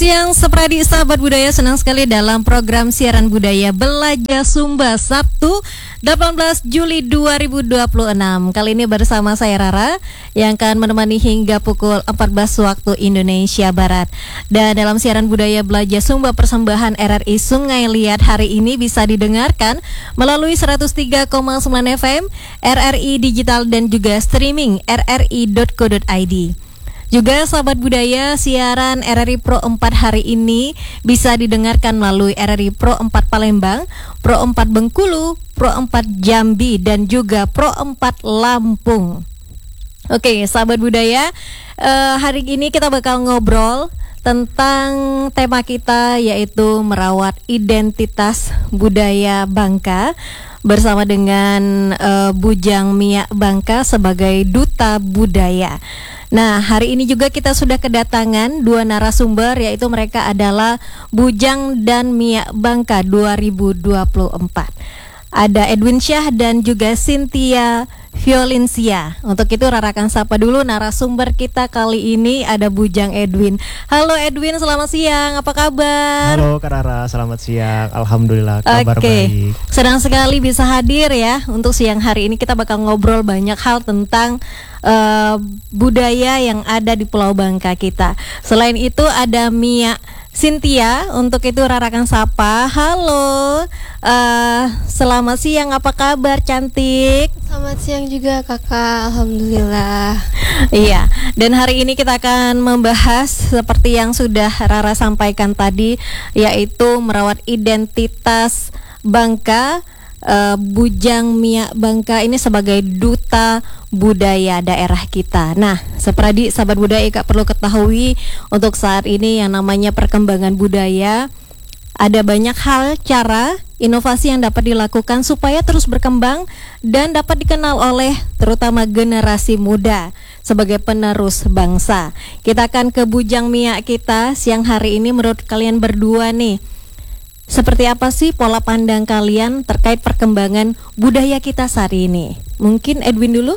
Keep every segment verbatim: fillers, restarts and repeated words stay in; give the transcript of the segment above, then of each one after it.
Siang Sepradi sahabat budaya, senang sekali dalam program siaran budaya Belajar Sumba Sabtu delapan belas Juli dua ribu dua puluh enam. Kali ini bersama saya Rara yang akan menemani hingga pukul empat belas waktu Indonesia Barat. Dan dalam siaran budaya Belajar Sumba persembahan R R I Sungai Liat hari ini bisa didengarkan melalui seratus tiga koma sembilan F M, R R I Digital dan juga streaming r r i dot co dot i d. Juga sahabat budaya, siaran R R I Pro empat hari ini bisa didengarkan melalui R R I Pro empat Palembang, Pro empat Bengkulu, Pro empat Jambi, dan juga Pro empat Lampung. Oke, sahabat budaya, uh, hari ini kita bakal ngobrol tentang tema kita yaitu merawat identitas budaya Bangka bersama dengan uh, Bujang Mia Bangka sebagai duta budaya. Nah, hari ini juga kita sudah kedatangan dua narasumber, yaitu mereka adalah Bujang dan Mia Bangka dua ribu dua puluh empat. Ada Edwin Syah dan juga Cynthia Violencia. Untuk itu Rara akan sapa dulu narasumber kita kali ini, ada Bujang Edwin. Halo Edwin, selamat siang, apa kabar? Halo Kak Rara, selamat siang. Alhamdulillah kabar Oke. baik. Senang sekali bisa hadir ya untuk siang hari ini. Kita bakal ngobrol banyak hal tentang Uh, budaya yang ada di Pulau Bangka kita. Selain itu ada Mia Cynthia. Untuk itu Rara akan sapa. Halo, uh, selamat siang, apa kabar cantik? Selamat siang juga kakak, alhamdulillah. Iya, dan hari ini kita akan membahas seperti yang sudah Rara sampaikan tadi, yaitu merawat identitas Bangka. Uh, Bujang Mia Bangka ini sebagai duta budaya daerah kita. Nah, Sepradi sahabat budaya, Kak, perlu ketahui untuk saat ini yang namanya perkembangan budaya, ada banyak hal, cara, inovasi yang dapat dilakukan supaya terus berkembang dan dapat dikenal oleh terutama generasi muda sebagai penerus bangsa. Kita akan ke Bujang Mia kita siang hari ini. Menurut kalian berdua nih, seperti apa sih pola pandang kalian terkait perkembangan budaya kita saat ini? Mungkin Edwin dulu.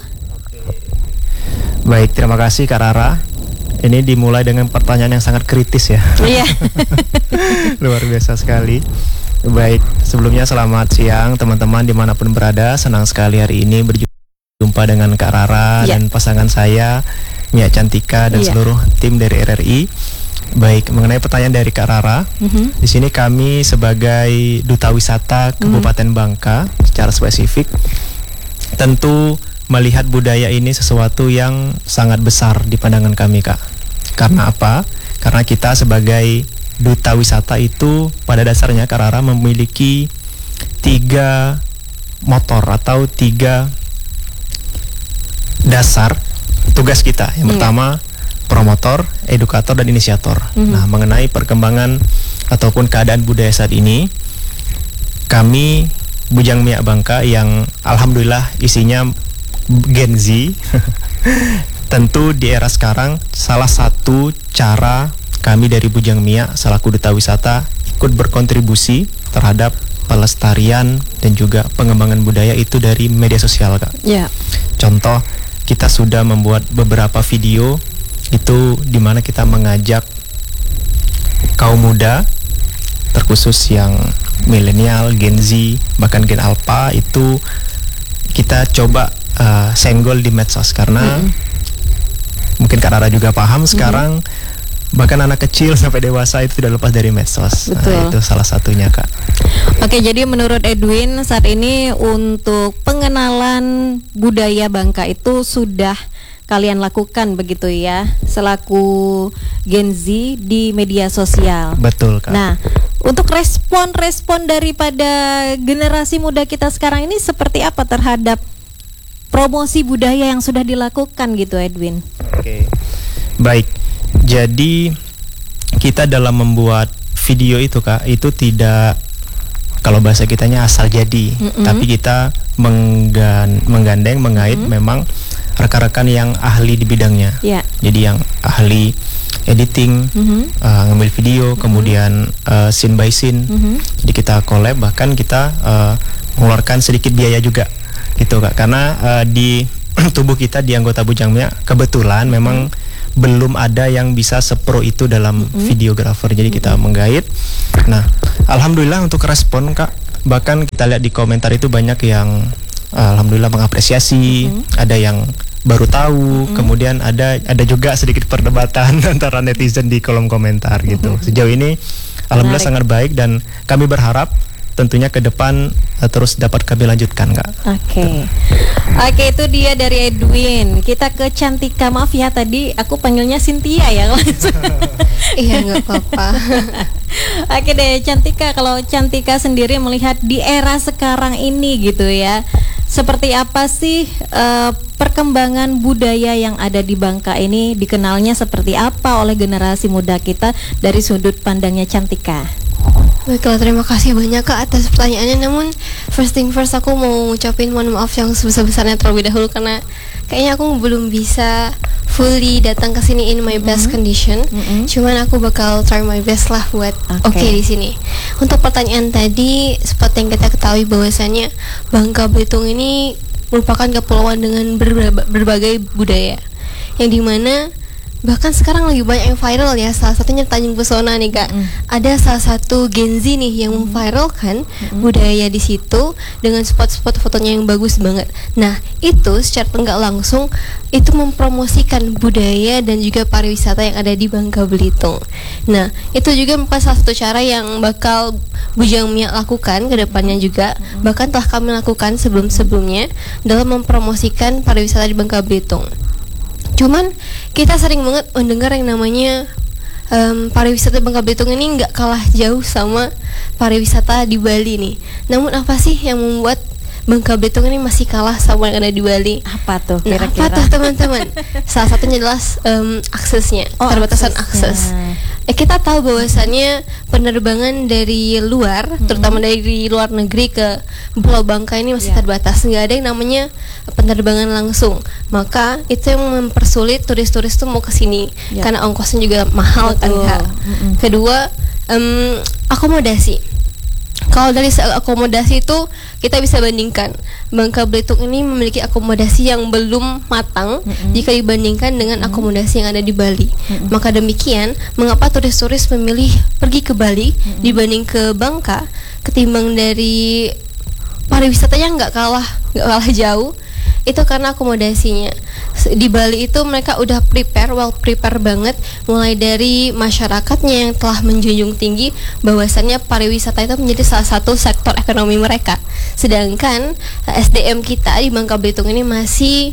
Baik, terima kasih Kak Rara. Ini dimulai dengan pertanyaan yang sangat kritis ya. Iya. Luar biasa sekali. Baik, sebelumnya selamat siang teman-teman dimanapun berada. Senang sekali hari ini berjumpa dengan Kak Rara ya. dan pasangan saya Mia Cantika dan ya. seluruh tim dari R R I. Baik, mengenai pertanyaan dari Kak Rara, mm-hmm. di sini kami sebagai duta wisata Kabupaten mm-hmm. Bangka secara spesifik tentu melihat budaya ini sesuatu yang sangat besar di pandangan kami, Kak. Karena mm-hmm. apa? Karena kita sebagai duta wisata itu pada dasarnya Kak Rara memiliki tiga motor atau tiga dasar tugas kita. Yang mm-hmm. pertama, promotor, edukator, dan inisiator. Mm-hmm. Nah, mengenai perkembangan ataupun keadaan budaya saat ini, kami Bujang Mia Bangka yang alhamdulillah isinya Gen Z, tentu di era sekarang salah satu cara kami dari Bujang Mia selaku duta wisata ikut berkontribusi terhadap pelestarian dan juga pengembangan budaya itu dari media sosial, Kak. Yeah. Contoh, kita sudah membuat beberapa video itu dimana kita mengajak kaum muda terkhusus yang milenial, Gen Z, bahkan Gen Alpha itu kita coba uh, senggol di medsos karena mm-hmm. mungkin Kak Rara juga paham sekarang mm-hmm. bahkan anak kecil sampai dewasa itu tidak lepas dari medsos. Nah, itu salah satunya, Kak. Oke, jadi menurut Edwin saat ini untuk pengenalan budaya Bangka itu sudah kalian lakukan begitu ya, selaku Gen Z di media sosial. Betul, Kak. Nah, untuk respon-respon daripada generasi muda kita sekarang ini seperti apa terhadap promosi budaya yang sudah dilakukan gitu, Edwin? Oke, baik. Jadi kita dalam membuat video itu, Kak, itu tidak, kalau bahasa kitanya asal jadi, mm-hmm. tapi kita menggan, menggandeng, mengait mm-hmm. memang rekan-rekan yang ahli di bidangnya. Yeah. Jadi yang ahli editing, mm-hmm. uh, ngambil video, mm-hmm. kemudian uh, scene by scene. Mm-hmm. Jadi kita collab, bahkan kita uh, mengeluarkan sedikit biaya juga, gitu, Kak. Karena uh, di tubuh kita, di anggota Bujang Mia kebetulan memang mm-hmm. belum ada yang bisa sepro itu dalam mm-hmm. videographer. Jadi mm-hmm. kita menggait. Nah, alhamdulillah untuk respon Kak, bahkan kita lihat di komentar itu banyak yang alhamdulillah mengapresiasi, mm-hmm. ada yang baru tahu, mm-hmm. kemudian ada ada juga sedikit perdebatan antara netizen di kolom komentar gitu. Mm-hmm. Sejauh ini alhamdulillah Menarik. sangat baik dan kami berharap tentunya ke depan uh, terus dapat kami lanjutkan, Kak. Oke. Okay. Oke, okay, itu dia dari Edwin. Kita ke Cantika. Maaf ya tadi aku panggilnya Cynthia ya. Iya, nggak apa-apa. Oke deh, Cantika, kalau Cantika sendiri melihat di era sekarang ini gitu ya, seperti apa sih uh, perkembangan budaya yang ada di Bangka ini, dikenalnya seperti apa oleh generasi muda kita dari sudut pandangnya Cantika? Baiklah, terima kasih banyak Kak atas pertanyaannya. Namun first thing first, aku mau ngucapin mohon maaf yang sebesar-besarnya terlebih dahulu, karena kayaknya aku belum bisa fully datang ke sini in my best mm-hmm. condition. Mm-hmm. Cuman aku bakal try my best lah buat oke okay. okay di sini. Untuk pertanyaan tadi, seperti yang kita ketahui bahwasannya Bangka Belitung ini merupakan kepulauan dengan berba- berbagai budaya, yang dimana bahkan sekarang lagi banyak yang viral ya. Salah satunya Tanjung Pesona nih Kak. Mm. Ada salah satu Gen Z nih yang memviralkan mm. budaya di situ dengan spot-spot fotonya yang bagus banget. Nah, itu secara enggak langsung itu mempromosikan budaya dan juga pariwisata yang ada di Bangka Belitung. Nah, itu juga merupakan salah satu cara yang bakal Bujang Mia lakukan ke depannya juga. Mm. Bahkan telah kami lakukan sebelum-sebelumnya dalam mempromosikan pariwisata di Bangka Belitung. Cuman kita sering banget mendengar yang namanya um, pariwisata Bangka Belitung ini nggak kalah jauh sama pariwisata di Bali nih. Namun apa sih yang membuat Bangka Belitung ini masih kalah sama yang ada di Bali? Apa tuh kira-kira? Nah, apa tuh teman-teman? Salah satunya adalah um, aksesnya, oh, keterbatasan akses. Ya, kita tahu bahwasannya penerbangan dari luar, hmm. terutama dari luar negeri ke Pulau Bangka ini masih yeah. terbatas. Nggak ada yang namanya penerbangan langsung. Maka itu yang mempersulit turis-turis tuh mau ke sini yeah. karena ongkosnya juga mahal. Betul. Kan Kak. Mm-hmm. Kedua, um, akomodasi. Kalau dari akomodasi itu kita bisa bandingkan, Bangka Belitung ini memiliki akomodasi yang belum matang mm-hmm. jika dibandingkan dengan mm-hmm. akomodasi yang ada di Bali. Mm-hmm. Maka demikian, mengapa turis-turis memilih pergi ke Bali mm-hmm. dibanding ke Bangka, ketimbang dari pariwisatanya nggak kalah nggak kalah jauh? Itu karena akomodasinya. Di Bali itu mereka udah prepare, well prepare banget, mulai dari masyarakatnya yang telah menjunjung tinggi bahwasannya pariwisata itu menjadi salah satu sektor ekonomi mereka. Sedangkan S D M kita di Bangka Belitung ini masih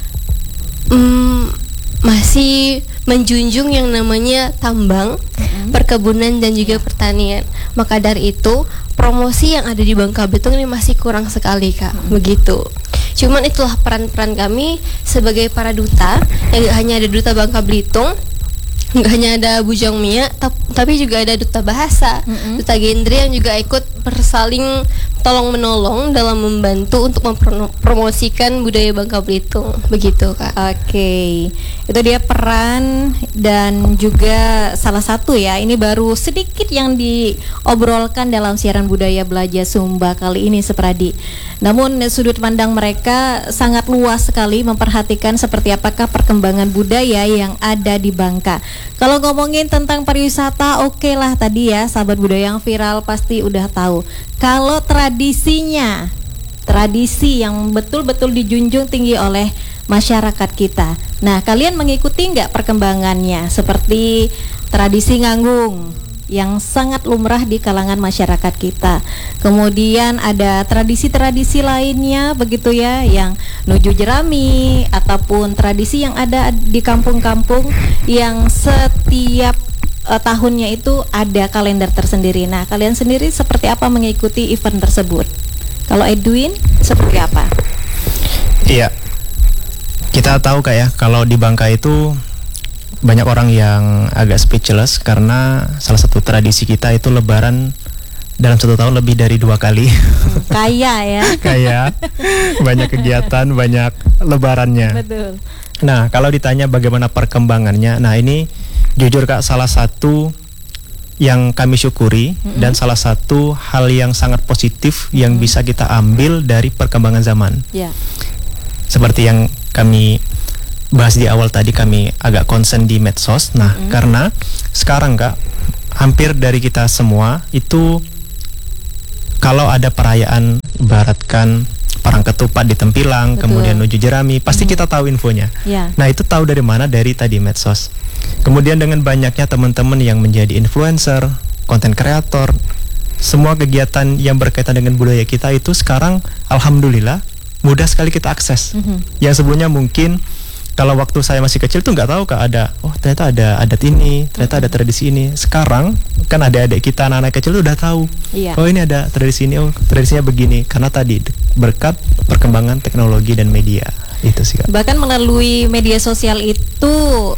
mm, masih menjunjung yang namanya tambang, mm-hmm. perkebunan dan juga pertanian. Maka dari itu promosi yang ada di Bangka Belitung ini masih kurang sekali Kak, mm-hmm. begitu. Cuman itulah peran-peran kami sebagai para duta, yang gak hanya ada duta Bangka Belitung, gak hanya ada Bujang Mia, tapi juga ada duta bahasa, mm-hmm. duta genre yang juga ikut bersaling tolong menolong dalam membantu untuk mempromosikan budaya Bangka Belitung, begitu Kak. Oke, okay. Itu dia peran dan juga salah satu ya, ini baru sedikit yang diobrolkan dalam siaran budaya Belajar Sumba kali ini Sepradi. Namun sudut pandang mereka sangat luas sekali memperhatikan seperti apakah perkembangan budaya yang ada di Bangka. Kalau ngomongin tentang pariwisata, oke okay lah tadi ya, sahabat budaya yang viral pasti udah tahu. Kalau tradisinya, tradisi yang betul-betul dijunjung tinggi oleh masyarakat kita. Nah, kalian mengikuti nggak perkembangannya? Seperti tradisi nganggung yang sangat lumrah di kalangan masyarakat kita. Kemudian ada tradisi-tradisi lainnya begitu ya, yang nuju jerami ataupun tradisi yang ada di kampung-kampung yang setiap Uh, tahunnya itu ada kalender tersendiri. Nah, kalian sendiri seperti apa mengikuti event tersebut? Kalau Edwin, seperti apa? Iya, kita tahu Kak ya, kalau di Bangka itu banyak orang yang agak speechless karena salah satu tradisi kita itu Lebaran dalam satu tahun lebih dari dua kali. Kaya ya. Kaya, banyak kegiatan, banyak lebarannya. Betul. Nah, kalau ditanya bagaimana perkembangannya, nah ini jujur Kak, salah satu yang kami syukuri mm-hmm. dan salah satu hal yang sangat positif mm-hmm. yang bisa kita ambil dari perkembangan zaman. Yeah. Seperti yang kami bahas di awal tadi, kami agak concern di medsos. Nah, mm-hmm. karena sekarang Kak, hampir dari kita semua itu kalau ada perayaan, ibaratkan perang ketupat di Tempilang, betul. Kemudian Nuju Jerami, pasti mm-hmm. kita tahu infonya. Yeah. Nah, itu tahu dari mana? Dari tadi medsos. Kemudian dengan banyaknya teman-teman yang menjadi influencer, konten kreator, semua kegiatan yang berkaitan dengan budaya kita itu sekarang alhamdulillah mudah sekali kita akses. Mm-hmm. Yang sebelumnya mungkin kalau waktu saya masih kecil tuh nggak tahu Kak, ada, oh ternyata ada adat ini, ternyata ada tradisi ini. Sekarang kan adik-adik kita, anak-anak kecil tuh udah tahu. Iya. Oh ini ada tradisi ini, oh tradisinya begini. Karena tadi berkat perkembangan teknologi dan media. Itu sih Kak. Bahkan melalui media sosial itu,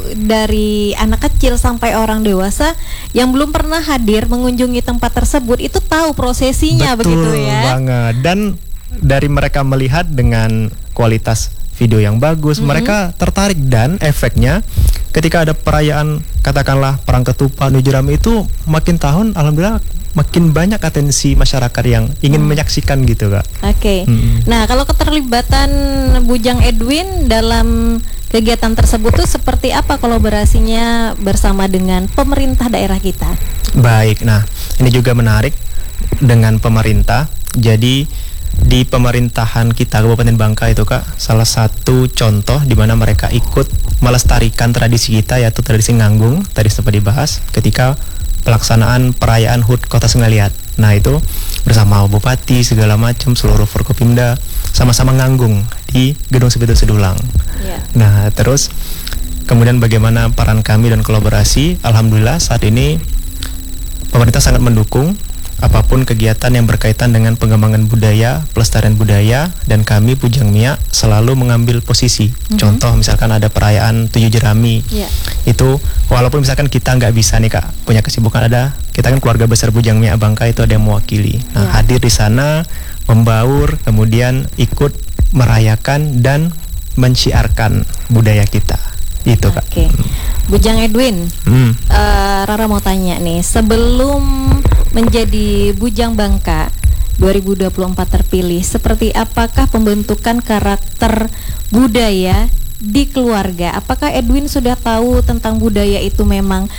dari anak kecil sampai orang dewasa yang belum pernah hadir mengunjungi tempat tersebut itu tahu prosesinya. Betul begitu ya. Betul banget. Dan dari mereka melihat dengan kualitas video yang bagus, mm-hmm. mereka tertarik, dan efeknya ketika ada perayaan katakanlah perang ketupat, Nuju Jerami itu makin tahun alhamdulillah makin banyak atensi masyarakat yang ingin mm. menyaksikan gitu Kak. Oke. Okay. Mm-hmm. Nah, kalau keterlibatan Bujang Edwin dalam kegiatan tersebut tuh seperti apa kolaborasinya bersama dengan pemerintah daerah kita? Baik. Nah, ini juga menarik dengan pemerintah. Jadi di pemerintahan kita Kabupaten Bangka itu Kak, salah satu contoh di mana mereka ikut melestarikan tradisi kita, yaitu tradisi nganggung, tadi sempat dibahas ketika pelaksanaan perayaan H U T Kota Sengaliat. Nah, itu bersama bupati segala macam, seluruh Forkopimda sama-sama nganggung di Gedung Sepitu Sedulang. Yeah. Nah, terus kemudian bagaimana peran kami dan kolaborasi? Alhamdulillah saat ini pemerintah sangat mendukung apapun kegiatan yang berkaitan dengan pengembangan budaya, pelestarian budaya, dan kami Bujang Mia selalu mengambil posisi. Mm-hmm. Contoh misalkan ada perayaan Tujuh Jerami, yeah. itu walaupun misalkan kita nggak bisa nih Kak, punya kesibukan, ada, kita kan keluarga besar Bujang Mia Bangka itu ada yang mewakili. Nah, yeah. hadir di sana, membaur, kemudian ikut merayakan dan menciarkan budaya kita. Itu Kak. Oke. Okay. Bujang Edwin, hmm. uh, Rara mau tanya nih, sebelum menjadi Bujang Bangka dua ribu dua puluh empat terpilih, seperti apakah pembentukan karakter budaya di keluarga? Apakah Edwin sudah tahu tentang budaya itu memang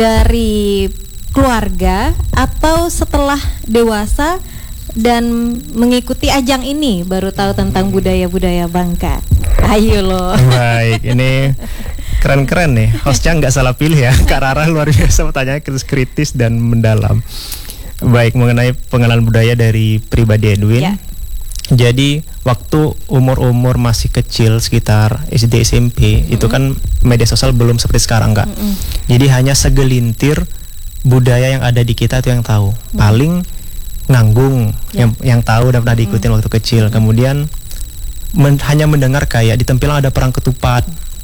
dari keluarga, atau setelah dewasa dan mengikuti ajang ini baru tahu tentang budaya-budaya Bangka? Ayo loh. Baik, ini keren-keren nih, hostnya nggak salah pilih ya. Kak Rara luar biasa, pertanyaannya kritis dan mendalam. Baik, mengenai pengenalan budaya dari pribadi Edwin, ya. Jadi waktu umur-umur masih kecil sekitar S D S M P, mm-hmm. itu kan media sosial belum seperti sekarang Kak. Mm-hmm. Jadi hanya segelintir budaya yang ada di kita itu yang tahu. Mm-hmm. Paling nganggung, ya. yang yang tahu dan pernah diikutin mm-hmm. waktu kecil. Kemudian men, hanya mendengar kayak di Tempilang ada perang ketupat,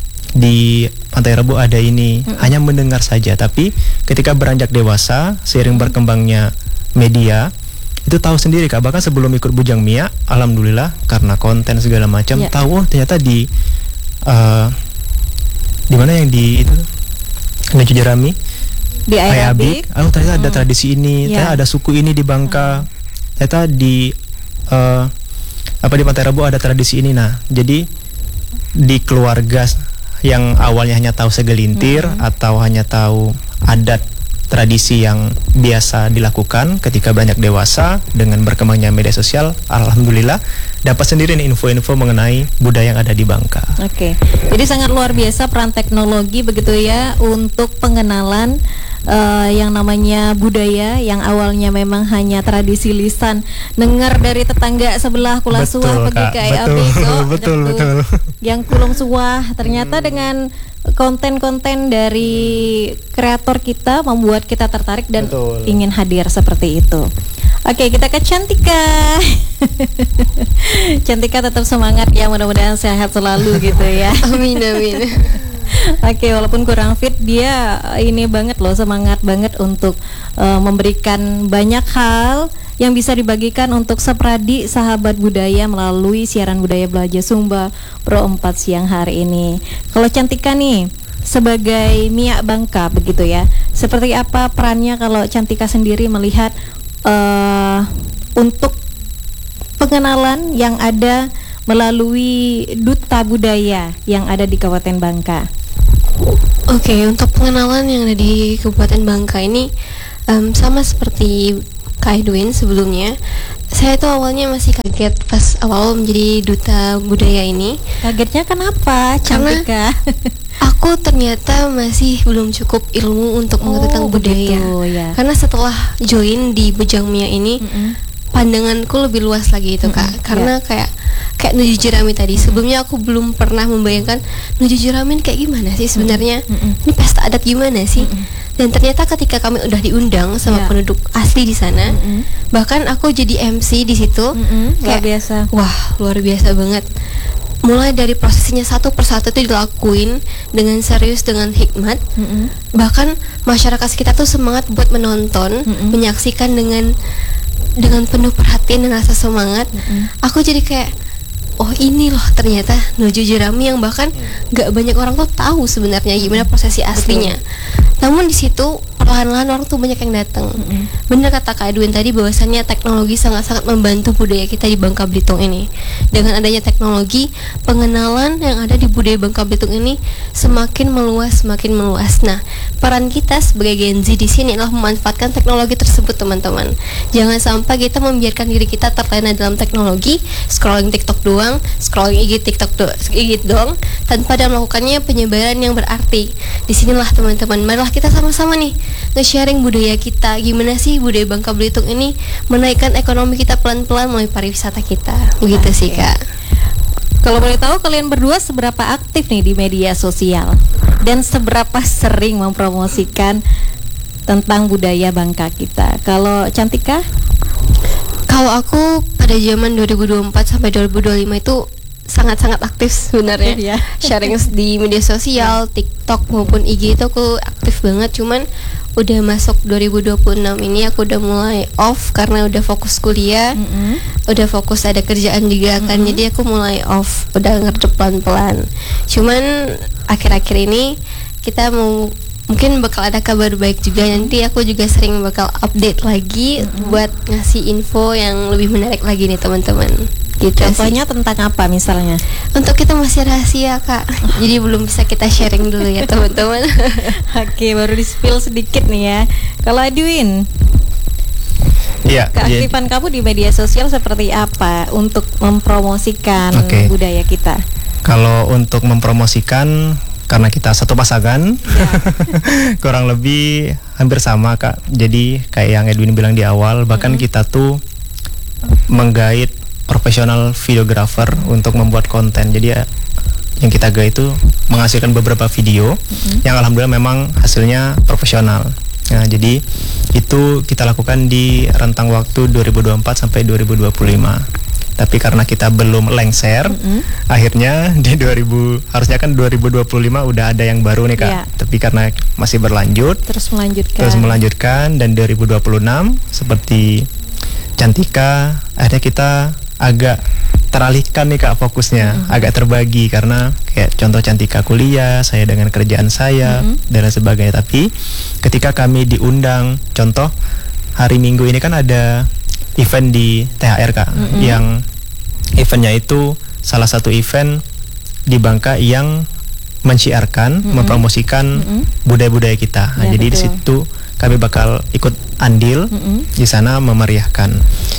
di Pantai Rebo ada ini, mm-hmm. hanya mendengar saja. Tapi ketika beranjak dewasa, seiring berkembangnya media, itu tahu sendiri Kak. Bahkan sebelum ikut Bujang Mia, alhamdulillah karena konten segala macam, yeah. tahu oh ternyata di uh, di mana yang di itu Nuju Jerami, di Ayabik, oh ternyata mm. ada tradisi ini, yeah. ternyata ada suku ini di Bangka, mm. ternyata di uh, apa di Pantai Rebo ada tradisi ini. Nah, jadi di keluarga yang awalnya hanya tahu segelintir, mm-hmm. atau hanya tahu adat tradisi yang biasa dilakukan, ketika beranjak dewasa dengan berkembangnya media sosial, alhamdulillah dapat sendiri nih info-info mengenai budaya yang ada di Bangka. Oke, okay. Jadi sangat luar biasa peran teknologi begitu ya untuk pengenalan uh, yang namanya budaya yang awalnya memang hanya tradisi lisan, dengar dari tetangga sebelah kula suah pergi ke Ayabiko, betul betul. Yang kulung suah, ternyata hmm. dengan konten-konten dari kreator kita membuat kita tertarik dan betul. Ingin hadir seperti itu. Oke, kita ke Cantika. Cantika tetap semangat ya, mudah-mudahan sehat selalu gitu ya. Amin amin. Oke, walaupun kurang fit, dia ini banget loh, semangat banget untuk uh, memberikan banyak hal yang bisa dibagikan untuk sepradi sahabat budaya melalui siaran budaya Belajar Sumba Pro empat siang hari ini. Kalau Cantika nih sebagai Mia Bangka begitu ya, seperti apa perannya kalau Cantika sendiri melihat uh, untuk pengenalan yang ada melalui duta budaya yang ada di Kabupaten Bangka? Oke, untuk pengenalan yang ada di Kabupaten Bangka ini um, sama seperti Kak Edwin sebelumnya. Saya tuh awalnya masih kaget pas awal menjadi duta budaya ini. Kagetnya kenapa, Cantika? Aku ternyata masih belum cukup ilmu untuk mengerti tentang Oh, budaya. begitu, ya. Karena setelah join di Bujang Mia ini, Mm-mm. pandanganku lebih luas lagi itu Kak. Mm-mm, Karena kayak kayak Nuju Jerami tadi. Sebelumnya aku belum pernah membayangkan Nuju Jerami kayak gimana sih sebenarnya. Mm-mm. Ini pesta adat gimana sih? Dan ternyata ketika kami udah diundang sama Ya. penduduk asli di sana, Mm-mm. bahkan aku jadi M C di situ. Mm-mm, luar Kayak, biasa. Wah, luar biasa banget. Mulai dari prosesnya satu persatu itu dilakuin dengan serius, dengan hikmat. Mm-mm. Bahkan masyarakat kita tuh semangat buat menonton, Mm-mm. menyaksikan dengan dengan penuh perhatian dan rasa semangat. Mm-mm. Aku jadi kayak, oh ini loh ternyata Nuju Jerami yang bahkan gak banyak orang tuh tahu sebenarnya gimana prosesi aslinya. Namun di situ perlahan-lahan orang tuh banyak yang datang. Mm-mm. Bener kata Kak Edwin tadi bahwasannya teknologi sangat-sangat membantu budaya kita di Bangka Belitung ini. Dengan adanya teknologi, pengenalan yang ada di budaya Bangka Belitung ini semakin meluas, semakin meluas. Nah, peran kita sebagai Gen Z di sini adalah memanfaatkan teknologi tersebut, teman-teman. Jangan sampai kita membiarkan diri kita terlena dalam teknologi, scrolling TikTok doang, scrolling I G TikTok do, I G doang, tanpa ada melakukannya penyebaran yang berarti. Disinilah teman-teman, marilah kita sama-sama nih nge-sharing budaya kita. Gimana sih budaya Bangka Belitung ini menaikkan ekonomi kita pelan-pelan melalui pariwisata kita. Begitu sih Kak. Kalau boleh tahu kalian berdua seberapa aktif nih di media sosial dan seberapa sering mempromosikan tentang budaya Bangka kita? Kalau Cantika? Kalau aku pada zaman dua ribu dua puluh empat sampai dua ribu dua puluh lima itu sangat-sangat aktif sebenarnya. Aktif ya. Sharing di media sosial, TikTok maupun I G itu aku aktif banget. Cuman udah masuk dua ribu dua puluh enam ini aku udah mulai off karena udah fokus kuliah. Mm-mm. Udah fokus ada kerjaan juga kan. Mm-hmm. Jadi aku mulai off, udah ngerti pelan-pelan. Cuman akhir-akhir ini kita mau mungkin bakal ada kabar baik juga. Nanti aku juga sering bakal update lagi Mm-hmm. buat ngasih info yang lebih menarik lagi nih teman-teman. Gitu Contohnya sih. tentang apa misalnya? Untuk kita masih rahasia Kak. Jadi belum bisa kita sharing dulu ya teman-teman. Oke, baru di-spill sedikit nih ya. Kalau Edwin, Iya. jadi- keaktifan kamu di media sosial seperti apa untuk mempromosikan Oke. budaya kita? Kalau untuk mempromosikan, karena kita satu pasangan, Ya. kurang lebih hampir sama Kak. Jadi kayak yang Edwin bilang di awal, bahkan kita tuh menggait profesional videographer untuk membuat konten. Jadi ya, yang kita gait itu menghasilkan beberapa video yang alhamdulillah memang hasilnya profesional. Nah, jadi itu kita lakukan di rentang waktu dua ribu dua puluh empat sampai dua ribu dua puluh lima. Tapi karena kita belum lengser, Mm-mm. akhirnya di dua ribu harusnya kan dua ribu dua puluh lima udah ada yang baru nih Kak. Iya. Tapi karena masih berlanjut, Terus melanjutkan. terus melanjutkan, dan dua ribu dua puluh enam seperti Cantika, akhirnya kita agak teralihkan nih Kak fokusnya, Mm-hmm. agak terbagi karena kayak contoh Cantika kuliah, saya dengan kerjaan saya Mm-hmm. dan lain sebagainya. Tapi ketika kami diundang, contoh hari Minggu ini kan ada event di T H R Kak, Mm-hmm. yang eventnya itu salah satu event di Bangka yang menciarkan, Mm-mm. mempromosikan Mm-mm. budaya-budaya kita. Nah, Ya, jadi di betul. situ kami bakal ikut andil Mm-mm. di sana memeriahkan.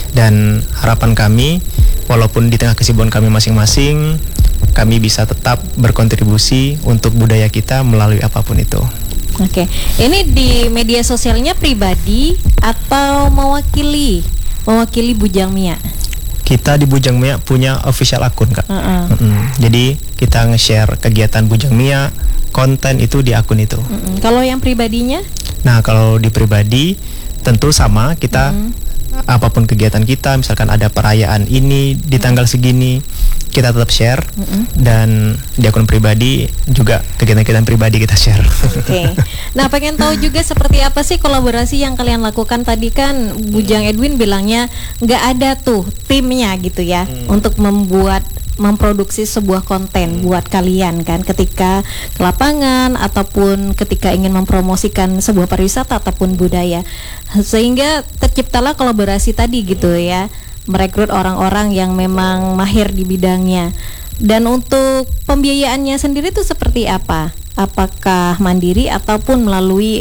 Dan harapan kami, walaupun di tengah kesibukan kami masing-masing, kami bisa tetap berkontribusi untuk budaya kita melalui apapun itu. Oke, ini di media sosialnya pribadi atau mewakili mewakili Bujang Mia? Kita di Bujang Mia punya official akun Kak. Heeh. Mm-mm. Jadi kita nge-share kegiatan Bujang Mia, konten itu di akun itu. Mm-mm. Kalau yang pribadinya? Nah, kalau di pribadi tentu sama, kita apapun kegiatan kita, misalkan ada perayaan ini di tanggal segini, kita tetap share. Mm-mm. Dan di akun pribadi juga kegiatan-kegiatan pribadi kita share. Oke. Nah, pengen tahu juga seperti apa sih kolaborasi yang kalian lakukan. Tadi kan Bujang Edwin bilangnya nggak ada tuh timnya gitu ya untuk membuat memproduksi sebuah konten buat kalian kan ketika ke lapangan ataupun ketika ingin mempromosikan sebuah pariwisata ataupun budaya, sehingga terciptalah kolaborasi tadi gitu ya. merekrut orang-orang yang memang mahir di bidangnya. Dan untuk pembiayaannya sendiri itu seperti apa? Apakah mandiri ataupun melalui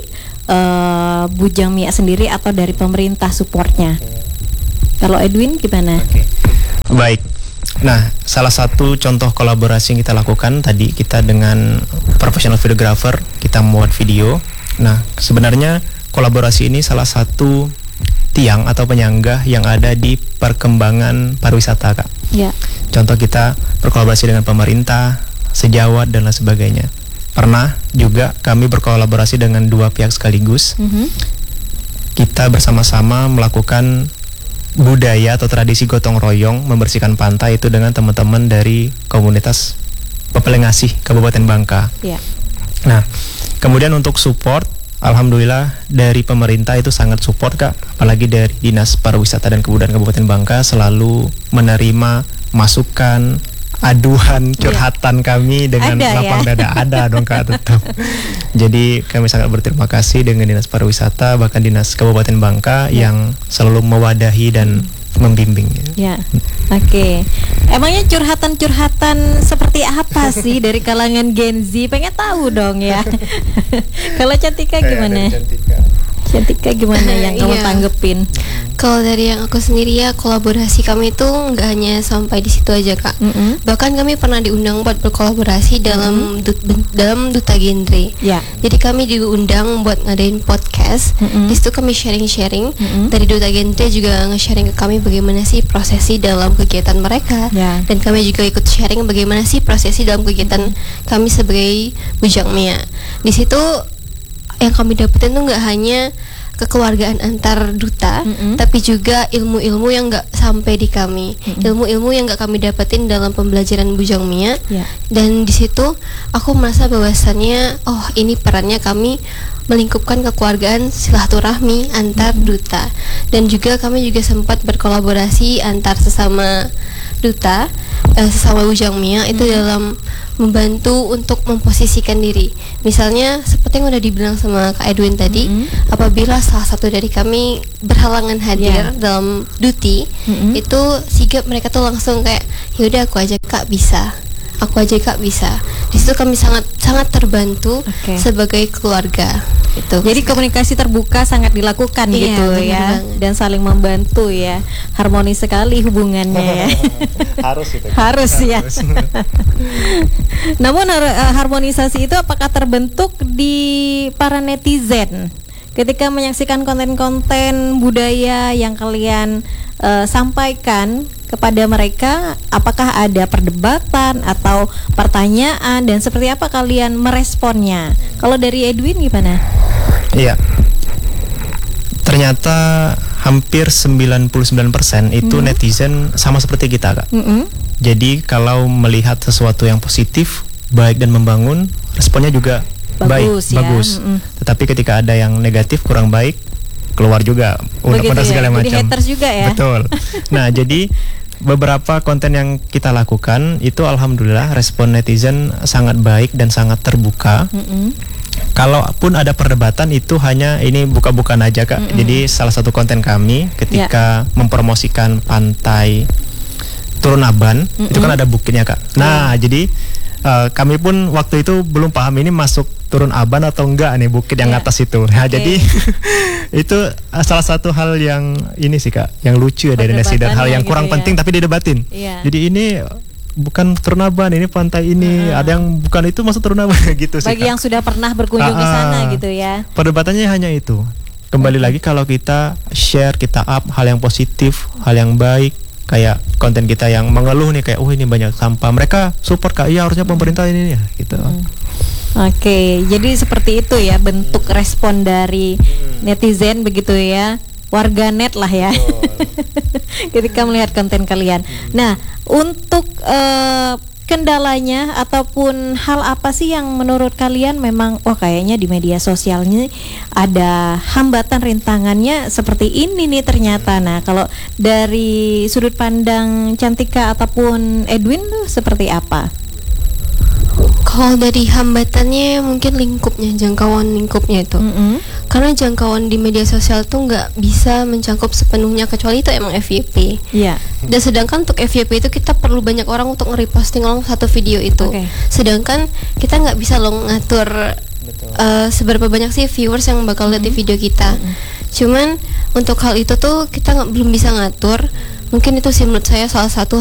uh, Bujang Mia sendiri atau dari pemerintah supportnya? Kalau Edwin gimana? Oke. Baik. Nah, salah satu contoh kolaborasi yang kita lakukan tadi, kita dengan professional videographer, kita membuat video. Nah, sebenarnya kolaborasi ini salah satu tiang atau penyangga yang ada di perkembangan pariwisata, Kak. Ya. Contoh kita berkolaborasi dengan pemerintah, sejawat dan lain sebagainya. Pernah juga kami berkolaborasi dengan dua pihak sekaligus. Mm-hmm. Kita bersama-sama melakukan budaya atau tradisi gotong royong membersihkan pantai itu dengan teman-teman dari komunitas Pepelengasih Kabupaten Bangka. Yeah. Nah, kemudian untuk support, alhamdulillah dari pemerintah itu sangat support, Kak. Apalagi dari Dinas Pariwisata dan Kebudayaan Kabupaten Bangka selalu menerima masukan, aduan, curhatan yeah. kami dengan ada, lapang ya? dada. Ada dong, Kak, tetap. Jadi kami sangat berterima kasih dengan Dinas Pariwisata bahkan Dinas Kabupaten Bangka yeah. yang selalu mewadahi dan membimbing. Ya, oke. Okay. Emangnya curhatan-curhatan seperti apa sih dari kalangan Gen Z? Pengen tahu dong ya. Kalau Cantika gimana? Cantika. Cantika gimana yang kamu Iya. tanggepin? Kalau dari yang aku sendiri ya, kolaborasi kami itu nggak hanya sampai di situ aja, Kak. Mm-mm. Bahkan kami pernah diundang buat berkolaborasi dalam dut, ben- dalam duta genre. Ya. Jadi kami diundang buat ngadain podcast. Mm-mm. Di situ kami sharing-sharing. Mm-mm. Dari duta genre juga nge-sharing ke kami bagaimana sih prosesi dalam kegiatan mereka. Ya. Dan kami juga ikut sharing bagaimana sih prosesi dalam kegiatan kami sebagai Bujang Mia. Di situ yang kami dapetin tuh nggak hanya kekeluargaan antar duta, Mm-mm. tapi juga ilmu-ilmu yang nggak sampai di kami, Mm-mm. ilmu-ilmu yang nggak kami dapetin dalam pembelajaran Bujang Mia. Ya. Dan di situ aku merasa bahwasannya, oh ini perannya kami melingkupkan kekeluargaan silaturahmi antar duta. Dan juga kami juga sempat berkolaborasi antar sesama duta, eh, sesama Bujang Mia itu dalam membantu untuk memposisikan diri. Misalnya seperti yang udah dibilang sama Kak Edwin tadi, Mm-hmm. apabila salah satu dari kami berhalangan hadir Yeah. dalam duty, Mm-hmm. itu sigap mereka tuh langsung kayak, yaudah aku aja Kak bisa, aku aja Kak bisa. Di situ kami sangat sangat terbantu Oke. sebagai keluarga. Itu. Jadi komunikasi terbuka sangat dilakukan Iya, gitu benar ya, banget. dan saling membantu ya, harmonis sekali hubungannya ya. Harus itu. Harus ya. Namun har- eh, harmonisasi itu apakah terbentuk di para netizen ketika menyaksikan konten-konten budaya yang kalian eh, sampaikan kepada mereka? Apakah ada perdebatan atau pertanyaan dan seperti apa kalian meresponnya? Kalau dari Edwin gimana? Iya. Ternyata hampir sembilan puluh sembilan persen itu Hmm. netizen sama seperti kita, Kak. Mm-mm. Jadi kalau melihat sesuatu yang positif, baik dan membangun, responnya juga Bagus baik, ya. bagus. Mm-mm. Tetapi ketika ada yang negatif, kurang baik, keluar juga Begitu unek-unek ya? segala Jadi macam. haters juga ya? Betul. Nah, jadi beberapa konten yang kita lakukan itu alhamdulillah respon netizen sangat baik dan sangat terbuka. Mm-mm. Kalaupun ada perdebatan itu hanya ini buka-bukaan aja, Kak. Mm-mm. Jadi salah satu konten kami ketika mempromosikan pantai Turun Aban, Mm-mm. itu kan ada bukitnya, Kak. Nah, jadi uh, kami pun waktu itu belum paham ini masuk Turun Aban atau enggak nih bukit yang Ya. atas itu. Nah, Oke. jadi itu uh, salah satu hal yang ini sih, Kak, yang lucu ya dari netizen, dan hal Perdebatannya yang gitu kurang ya. penting tapi didebatin. Iya. Jadi ini bukan Turun Aban, ini pantai ini. Uh-uh. Ada yang bukan itu masuk Turun Aban gitu sih, Bagi Kak. yang sudah pernah berkunjung ke Ah, sana ah. gitu ya. Perdebatannya hanya itu. Kembali lagi kalau kita share, kita up hal yang positif, hal yang baik, kayak konten kita yang mengeluh nih kayak, oh ini banyak sampah. Mereka support, Kak. Iya harusnya pemerintah ini ya, gitu. Oke, jadi seperti itu ya bentuk respon dari netizen begitu ya. Warganet lah ya. Ketika melihat konten kalian. Nah, untuk eh, kendalanya ataupun hal apa sih yang menurut kalian memang wah kayaknya di media sosialnya ada hambatan rintangannya seperti ini nih ternyata. Nah, kalau dari sudut pandang Cantika ataupun Edwin tuh seperti apa? Kalau dari hambatannya mungkin lingkupnya, jangkauan lingkupnya itu. Mm-mm. karena jangkauan di media sosial tuh nggak bisa mencangkup sepenuhnya, kecuali itu emang F Y P. Iya. Dan sedangkan untuk F Y P itu kita perlu banyak orang untuk nge-reposting long satu video itu. Oke. Sedangkan kita nggak bisa lo ngatur uh, seberapa banyak sih viewers yang bakal lihat di video kita. Cuman untuk hal itu tuh kita nggak belum bisa ngatur. Mungkin itu sih menurut saya salah satu